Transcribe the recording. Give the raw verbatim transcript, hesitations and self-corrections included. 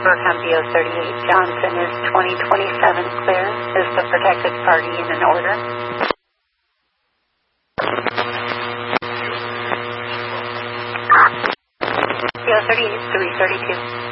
Burkham B O thirty-eight Johnson is twenty twenty-seven clear. Is the protected party in an order? B O thirty-eight three thirty-two.